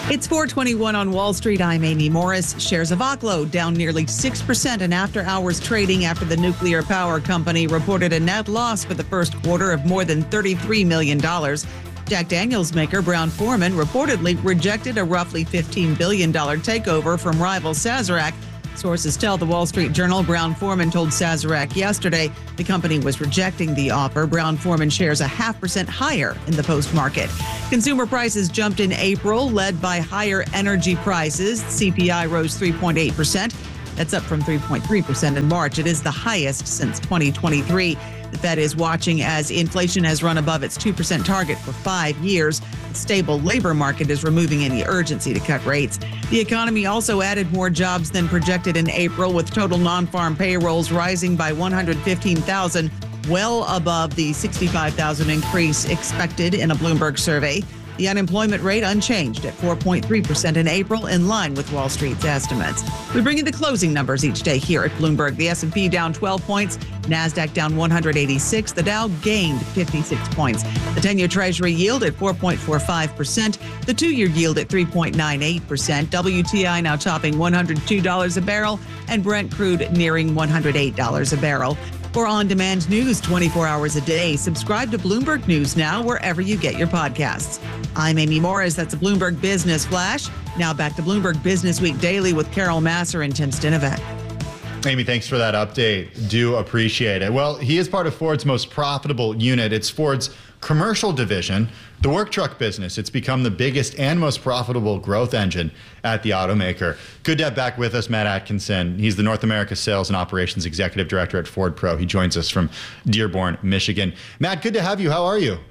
It's four twenty-one on Wall Street. I'm Amy Morris. Shares of Oklo down nearly six percent in after-hours trading after the nuclear power company reported a net loss for the first quarter of more than thirty-three million dollars. Jack Daniels maker Brown-Forman reportedly rejected a roughly fifteen billion dollars takeover from rival Sazerac. Sources tell the Wall Street Journal Brown-Forman told Sazerac yesterday the company was rejecting the offer. Brown-Forman shares a half percent higher in the post-market. Consumer prices jumped in April, led by higher energy prices. C P I rose three point eight percent. That's up from three point three percent in March. It is the highest since twenty twenty-three. The Fed is watching as inflation has run above its two percent target for five years. The stable labor market is removing any urgency to cut rates. The economy also added more jobs than projected in April, with total non-farm payrolls rising by one hundred fifteen thousand, well above the sixty-five thousand increase expected in a Bloomberg survey. The unemployment rate unchanged at four point three percent in April, in line with Wall Street's estimates. We bring you the closing numbers each day here at Bloomberg. The S and P down twelve points, NASDAQ down one hundred eighty-six, the Dow gained fifty-six points. The ten-year Treasury yield at four point four five percent, the two-year yield at three point nine eight percent. W T I now topping one hundred two dollars a barrel, and Brent crude nearing one hundred eight dollars a barrel. For on-demand news twenty-four hours a day, subscribe to Bloomberg News Now wherever you get your podcasts. I'm Amy Morris. That's a Bloomberg Business Flash. Now back to Bloomberg Business Week Daily with Carol Masser and Tim Stinovec. Amy, thanks for that update. Do appreciate it. Well, he is part of Ford's most profitable unit. It's Ford's commercial division, the work truck business. It's become the biggest and most profitable growth engine at the automaker. Good to have back with us Matt Atkinson. He's the North America Sales and Operations Executive Director at Ford Pro. He joins us from Dearborn, Michigan. Matt, good to have you. How are you?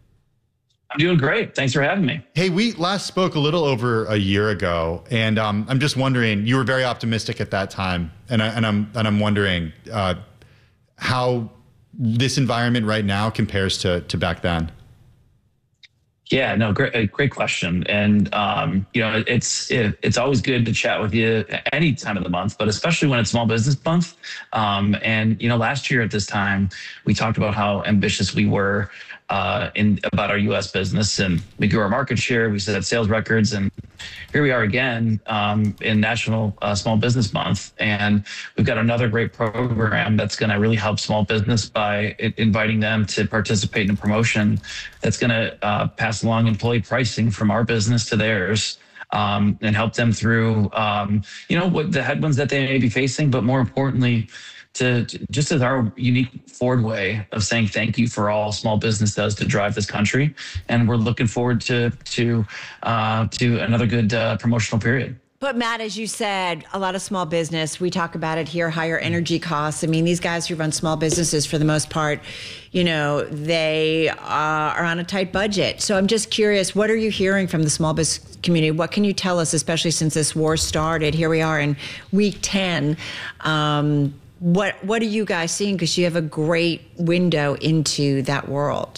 I'm doing great. Thanks for having me. Hey, we last spoke a little over a year ago, and um, I'm just wondering, you were very optimistic at that time, and, I, and I'm and I'm wondering uh, how this environment right now compares to to back then. Yeah, no, great, great question. And, um, you know, it's it, it's always good to chat with you any time of the month, but especially when it's Small Business Month. Um, and, you know, last year at this time, we talked about how ambitious we were uh, in about our U S business, and we grew our market share. We set sales records, and here we are again um, in National uh, Small Business Month. And we've got another great program that's going to really help small business by I- inviting them to participate in a promotion that's going to uh, pass along employee pricing from our business to theirs. Um, and help them through, um, you know, what the headwinds that they may be facing, but more importantly, to, to just as our unique Ford way of saying thank you for all small business does to drive this country. And we're looking forward to to uh, to another good uh, promotional period. But Matt, as you said, a lot of small business, we talk about it here, higher energy costs. I mean, these guys who run small businesses, for the most part, you know, they uh, are on a tight budget. So I'm just curious, what are you hearing from the small business community? What can you tell us, especially since this war started? Here we are in week ten. Um, what, what are you guys seeing? Because you have a great window into that world.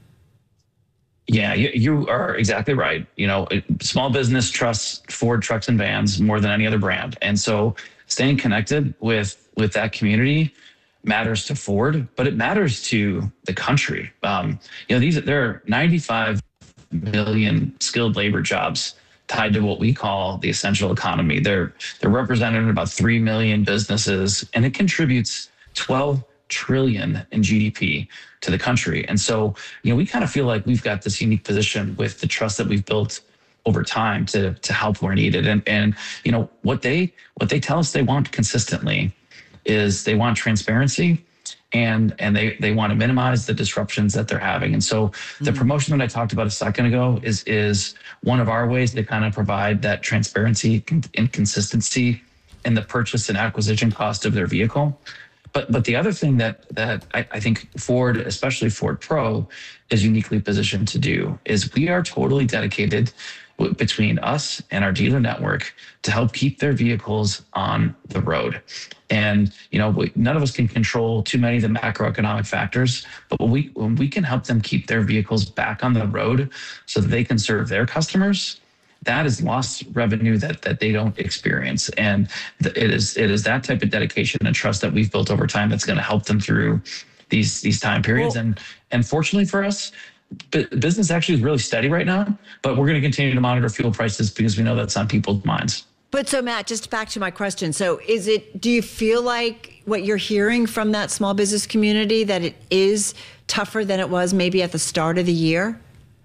Yeah, you, you are exactly right. You know, small business trusts Ford trucks and vans more than any other brand. And so staying connected with, with that community matters to Ford, but it matters to the country. Um, you know, these there are ninety-five million skilled labor jobs tied to what we call the essential economy. They're, they're represented in about three million businesses, and it contributes twelve trillion in G D P to the country. And so, you know, we kind of feel like we've got this unique position with the trust that we've built over time to to help where needed. And and you know, what they what they tell us they want consistently is they want transparency, and and they they want to minimize the disruptions that they're having. And so mm-hmm. the promotion that I talked about a second ago is is one of our ways to kind of provide that transparency and consistency in the purchase and acquisition cost of their vehicle. But but the other thing that that I, I think Ford, especially Ford Pro, is uniquely positioned to do is we are totally dedicated w- between us and our dealer network to help keep their vehicles on the road. And you know, we, none of us can control too many of the macroeconomic factors, but when we when we can help them keep their vehicles back on the road so that they can serve their customers, that is lost revenue that that they don't experience. And th- it is it is that type of dedication and trust that we've built over time that's going to help them through these these time periods. Well, and and fortunately for us, b- business actually is really steady right now, but we're going to continue to monitor fuel prices because we know that's on people's minds. But so, Matt, just back to my question. So is it, do you feel like what you're hearing from that small business community, that it is tougher than it was maybe at the start of the year?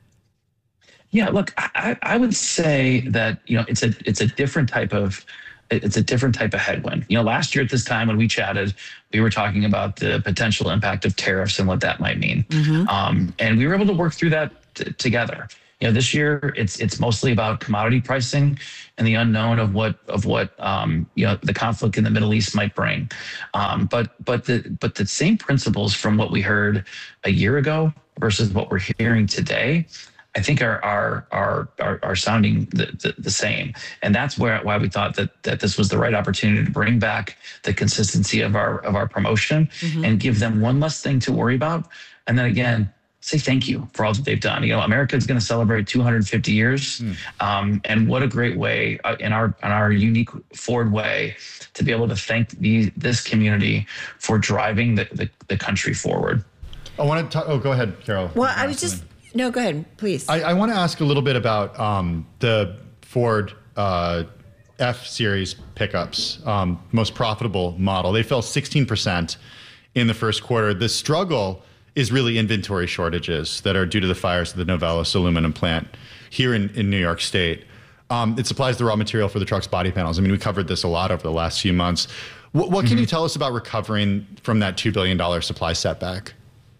Yeah, look, I, I would say that, you know, it's a it's a different type of it's a different type of headwind. You know, last year at this time when we chatted, we were talking about the potential impact of tariffs and what that might mean. Mm-hmm. Um, and we were able to work through that t- together. You know, this year it's it's mostly about commodity pricing and the unknown of what of what um, you know the conflict in the Middle East might bring. Um, but but the but the same principles from what we heard a year ago versus what we're hearing today, I think are are are are, are sounding the, the, the same, and that's where why we thought that that this was the right opportunity to bring back the consistency of our of our promotion mm-hmm. and give them one less thing to worry about, and then again say thank you for all that they've done. You know, America is going to celebrate two hundred fifty years, mm. um, and what a great way uh, in our in our unique Ford way to be able to thank the this community for driving the the, the country forward. I want to talk. Oh, go ahead, Carol. Well, I was just. No, go ahead, please. I, I want to ask a little bit about um, the Ford uh, F-Series pickups, um, most profitable model. They fell sixteen percent in the first quarter. The struggle is really inventory shortages that are due to the fires of the Novelis aluminum plant here in, in New York State. Um, it supplies the raw material for the truck's body panels. I mean, we covered this a lot over the last few months. What, what can mm-hmm. you tell us about recovering from that two billion dollars supply setback?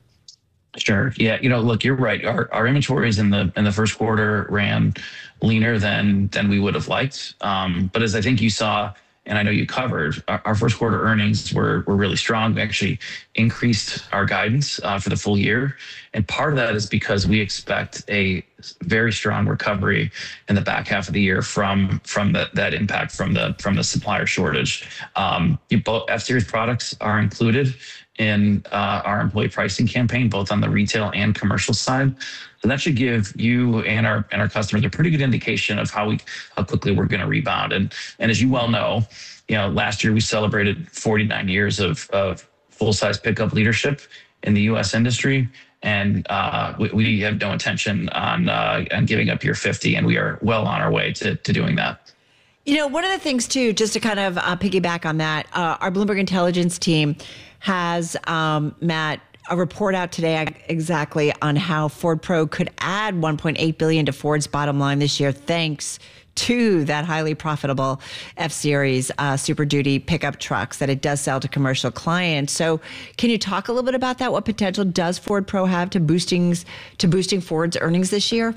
Sure. Yeah. You know, look, you're right. Our our inventories in the in the first quarter ran leaner than than we would have liked. Um, but as I think you saw, and I know you covered, our, our first quarter earnings were were really strong. We actually increased our guidance uh, for the full year, and part of that is because we expect a very strong recovery in the back half of the year from from the, that impact from the from the supplier shortage. Um, you, both F-Series products are included in uh, our employee pricing campaign, both on the retail and commercial side. So that should give you and our and our customers a pretty good indication of how we how quickly we're going to rebound. And and as you well know, you know, last year we celebrated forty-nine years of of full-size pickup leadership in the U S industry, and uh, we, we have no intention on uh, on giving up year fifty, and we are well on our way to to doing that. You know, one of the things too, just to kind of uh, piggyback on that, uh, our Bloomberg Intelligence team has, um, Matt, a report out today exactly on how Ford Pro could add one point eight billion dollars to Ford's bottom line this year, thanks to that highly profitable F-Series uh, Super Duty pickup trucks that it does sell to commercial clients. So can you talk a little bit about that? What potential does Ford Pro have to boosting, to boosting Ford's earnings this year?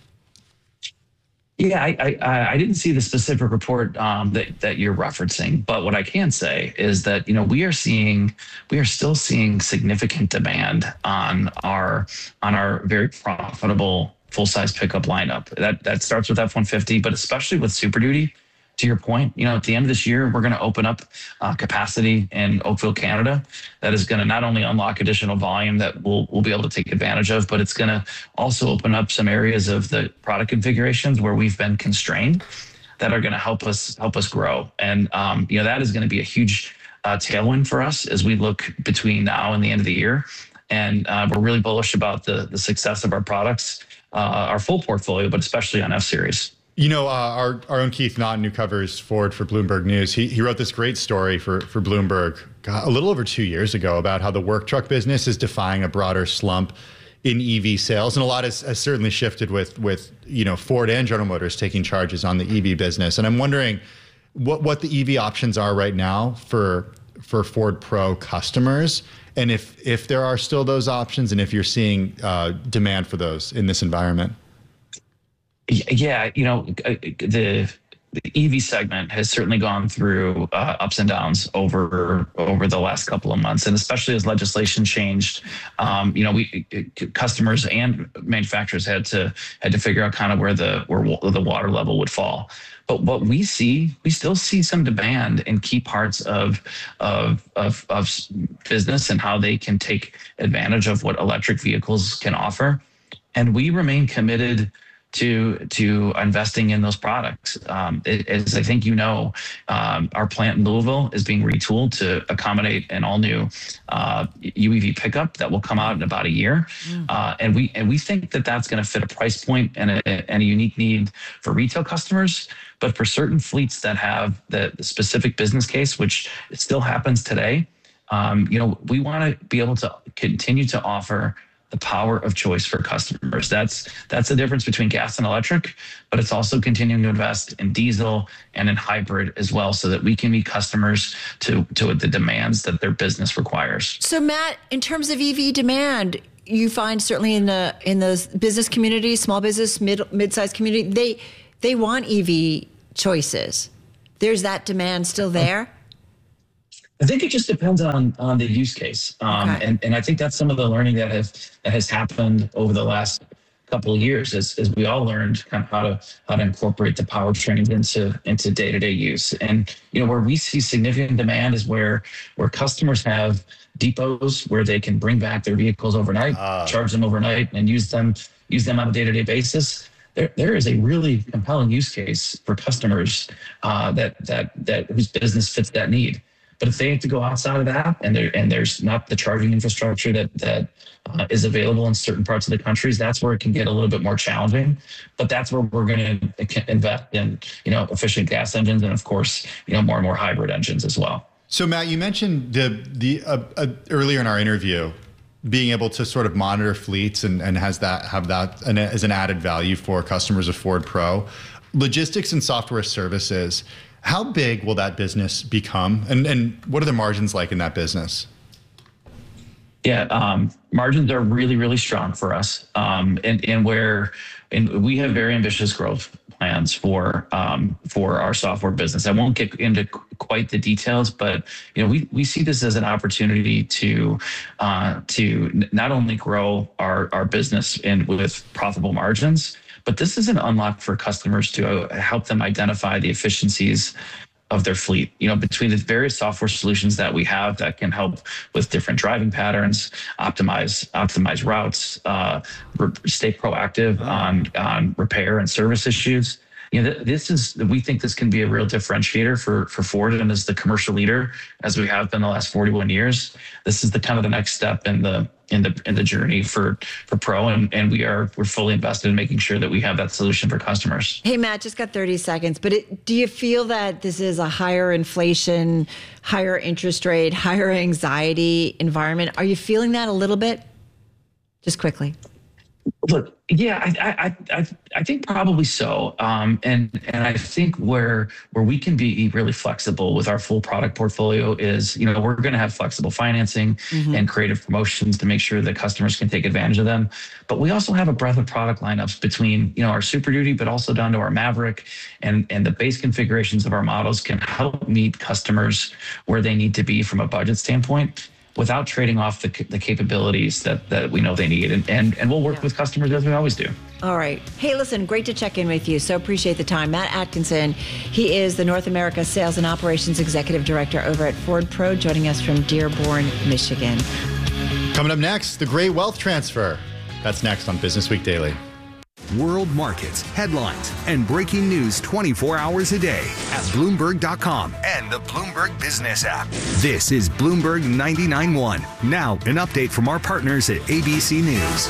Yeah, I, I I didn't see the specific report um, that that you're referencing, but what I can say is that you know we are seeing we are still seeing significant demand on our on our very profitable full size pickup lineup. That that starts with F one fifty, but especially with Super Duty. To your point, you know, at the end of this year, we're going to open up uh, capacity in Oakville, Canada. That is going to not only unlock additional volume that we'll we'll be able to take advantage of, but it's going to also open up some areas of the product configurations where we've been constrained that are going to help us help us grow. And um, you know, that is going to be a huge uh, tailwind for us as we look between now and the end of the year. And uh, we're really bullish about the the success of our products, uh, our full portfolio, but especially on F-Series. You know, uh, our, our own Keith Naughton, who covers Ford for Bloomberg News, he, he wrote this great story for, for Bloomberg God, a little over two years ago about how the work truck business is defying a broader slump in E V sales. And a lot has, has certainly shifted with, with, you know, Ford and General Motors taking charges on the E V business. And I'm wondering what, what the E V options are right now for, for Ford Pro customers, and if, if there are still those options, and if you're seeing uh, demand for those in this environment. Yeah, you know, the the E V segment has certainly gone through uh, ups and downs over over the last couple of months, and especially as legislation changed, um, you know, we customers and manufacturers had to had to figure out kind of where the where the water level would fall. But what we see, we still see some demand in key parts of of of, of business and how they can take advantage of what electric vehicles can offer, and we remain committed to to investing in those products. Um, it, as I think you know, um, our plant in Louisville is being retooled to accommodate an all new uh, U E V pickup that will come out in about a year, mm. uh, and we and we think that that's going to fit a price point and a, and a unique need for retail customers. But for certain fleets that have the, the specific business case, which still happens today, um, you know, we want to be able to continue to offer the power of choice for customers. That's that's the difference between gas and electric, but it's also continuing to invest in diesel and in hybrid as well, so that we can meet customers to to the demands that their business requires. So, Matt, in terms of E V demand, you find certainly in the in the business community, small business, mid mid-sized community, they they want E V choices. There's that demand still there? I think it just depends on on the use case, um, okay. and and I think that's some of the learning that has that has happened over the last couple of years, as as we all learned kind of how to how to incorporate the powertrain into into day to day use. And you know, where we see significant demand is where where customers have depots where they can bring back their vehicles overnight, uh. charge them overnight, and use them use them on a day to day basis. There, there is a really compelling use case for customers uh, that that that whose business fits that need. But if they have to go outside of that, and there and there's not the charging infrastructure that that uh, is available in certain parts of the countries, that's where it can get a little bit more challenging. But that's where we're going to invest in, you know, efficient gas engines, and of course, you know, more and more hybrid engines as well. So, Matt, you mentioned the the uh, uh, earlier in our interview, being able to sort of monitor fleets and, and has that have that an, as an added value for customers of Ford Pro. Logistics and software services, how big will that business become? And, and what are the margins like in that business? Yeah, um, margins are really, really strong for us. Um, and, and where and we have very ambitious growth plans for um, for our software business. I won't get into quite the details, but you know, we we see this as an opportunity to uh, to not only grow our our business and with profitable margins, but this is an unlock for customers to help them identify the efficiencies of their fleet, you know, between the various software solutions that we have that can help with different driving patterns, optimize optimize routes, uh, re- stay proactive on on repair and service issues. You know, th- this is we think this can be a real differentiator for for Ford, and as the commercial leader, as we have been the last forty-one years, this is the kind of the next step in the in the in the journey for for Pro, and, and we are we're fully invested in making sure that we have that solution for customers. Hey, Matt, just got thirty seconds, but it, do you feel that this is a higher inflation, higher interest rate, higher anxiety environment? Are you feeling that a little bit? Just quickly. Look, yeah, I, I, I, I think probably so, um, and and I think where where we can be really flexible with our full product portfolio is, you know, we're going to have flexible financing mm-hmm. and creative promotions to make sure that customers can take advantage of them. But we also have a breadth of product lineups between, you know, our Super Duty, but also down to our Maverick, and and the base configurations of our models can help meet customers where they need to be from a budget standpoint, without trading off the the capabilities that, that we know they need. And, and, and we'll work yeah. with customers as we always do. All right. Hey, listen, great to check in with you. So appreciate the time. Matt Atkinson, he is the North America Sales and Operations Executive Director over at Ford Pro, joining us from Dearborn, Michigan. Coming up next, the great wealth transfer. That's next on Business Week Daily. World markets, headlines, and breaking news twenty-four hours a day at Bloomberg dot com and the Bloomberg Business app. This is Bloomberg ninety-nine point one. Now, an update from our partners at A B C News.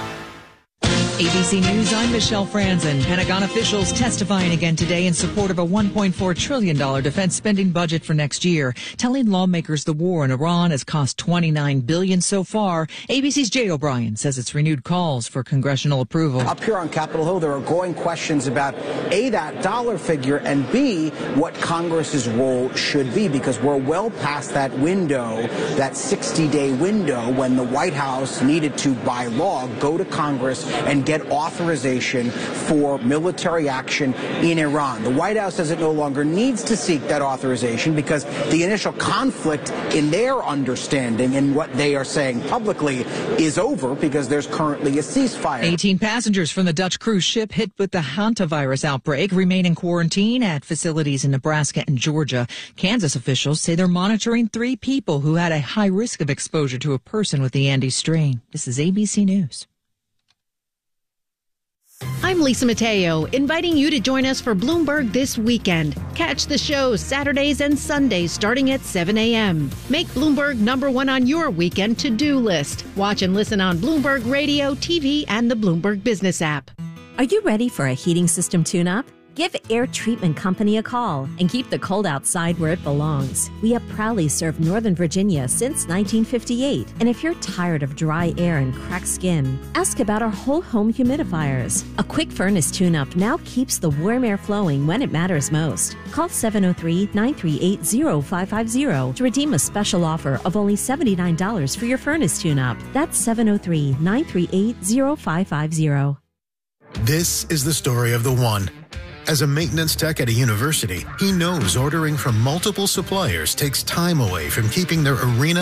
A B C News, I'm Michelle Franzen. Pentagon officials testifying again today in support of a one point four trillion dollars defense spending budget for next year, telling lawmakers the war in Iran has cost twenty-nine billion dollars so far. A B C's Jay O'Brien says it's renewed calls for congressional approval. Up here on Capitol Hill, there are growing questions about A, that dollar figure, and B, what Congress's role should be, because we're well past that window, that sixty-day window when the White House needed to, by law, go to Congress and get authorization for military action in Iran. The White House says it no longer needs to seek that authorization because the initial conflict in their understanding and what they are saying publicly is over because there's currently a ceasefire. eighteen passengers from the Dutch cruise ship hit with the hantavirus outbreak remain in quarantine at facilities in Nebraska and Georgia. Kansas officials say they're monitoring three people who had a high risk of exposure to a person with the Andes strain. This is A B C News. I'm Lisa Mateo, inviting you to join us for Bloomberg This Weekend. Catch the show Saturdays and Sundays starting at seven a.m. Make Bloomberg number one on your weekend to-do list. Watch and listen on Bloomberg Radio, T V, and the Bloomberg Business app. Are you ready for a heating system tune-up? Give Air Treatment Company a call and keep the cold outside where it belongs. We have proudly served Northern Virginia since nineteen fifty-eight. And if you're tired of dry air and cracked skin, ask about our whole home humidifiers. A quick furnace tune-up now keeps the warm air flowing when it matters most. Call seven oh three, nine three eight, oh five five oh to redeem a special offer of only seventy-nine dollars for your furnace tune-up. That's seven oh three, nine three eight, oh five five oh. This is the story of the one. As a maintenance tech at a university, he knows ordering from multiple suppliers takes time away from keeping their arena